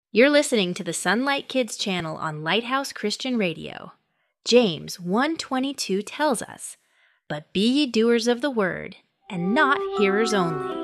You're listening to the Sunlight Kids channel on Lighthouse Christian Radio. James 1:22 tells us, "But be ye doers of the word, and not hearers only."